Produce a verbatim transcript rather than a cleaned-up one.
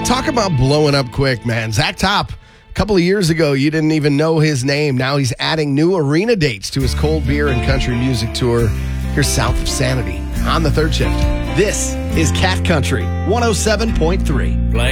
Talk about blowing up quick, man. Zach Top, a couple of years ago, you didn't even know his name. Now he's adding new arena dates to his cold beer and country music tour here south of Sanity on the third shift. This is Cat Country one oh seven point three.